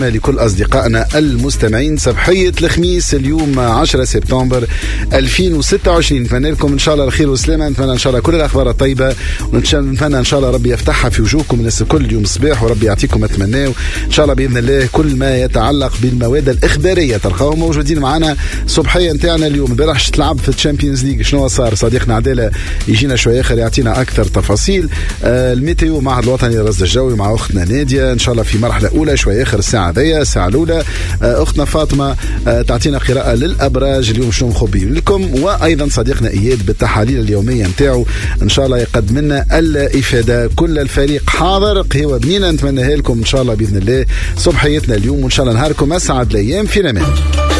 لكل أصدقائنا المستمعين. صباحية الخميس اليوم 10 سبتمبر 2026. نتمنى لكم إن شاء الله الخير والسلامة، نتمنى إن شاء الله كل الأخبار الطيبة، ونتمنى إن شاء الله ربي يفتحها في وجوهكم الناس كل يوم صباح، وربي يعطيكم ما تمناو إن شاء الله بإذن الله. كل ما يتعلق بالمواد الإخبارية تلقاهم موجودين معنا صبحية نتاعنا اليوم. البارح تلعب في الشامبيونز ليج، شنو صار؟ صديقنا عدالة يجينا شوية آخر يعطينا أكثر تفاصيل. الميتيو معهد الوطني للرصد الجوي مع أختنا نادية إن شاء الله في مرحلة أولى شوية آخر الساعة ذي الساعة الأولى. أختنا فاطمة تعطينا قراءة للأبراج اليوم شنو مخبيين لكم، وأيضا صديقنا إياد بالتحاليل اليومية نتاعو إن شاء الله يقدم لنا الإفادة. كل الفريق حاضر، قهوة بنينة نتمنىها لكم إن شاء الله بإذن الله صبحيتنا اليوم، وإن شاء الله نهاركم أسعد الأيام في الأمان.